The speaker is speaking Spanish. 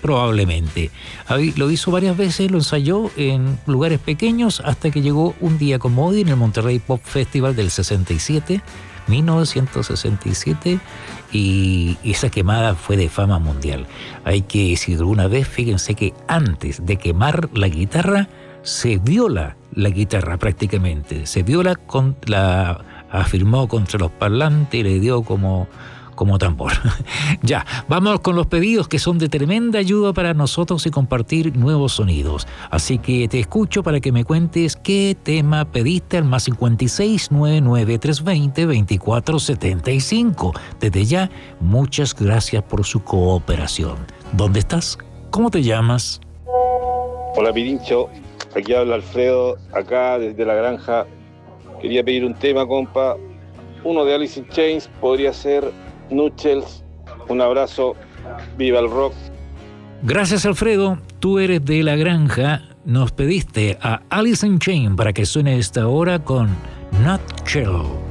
probablemente. Ahí lo hizo varias veces, lo ensayó en lugares pequeños hasta que llegó un día como hoy en el Monterrey Pop Festival del 1967, y esa quemada fue de fama mundial. Hay que decirlo una vez, fíjense que antes de quemar la guitarra, se viola la guitarra prácticamente, afirmó contra los parlantes y le dio como tambor. Ya, vamos con los pedidos que son de tremenda ayuda para nosotros y compartir nuevos sonidos. Así que te escucho para que me cuentes qué tema pediste al +56 99 320 2475. Desde ya, muchas gracias por su cooperación. ¿Dónde estás? ¿Cómo te llamas? Hola Pirincho, aquí habla Alfredo, acá desde la granja. Quería pedir un tema, compa. Uno de Alice in Chains, podría ser Nutchells. Un abrazo, viva el rock. Gracias, Alfredo. Tú eres de la granja. Nos pediste a Alice in Chains para que suene esta hora con Nutshell.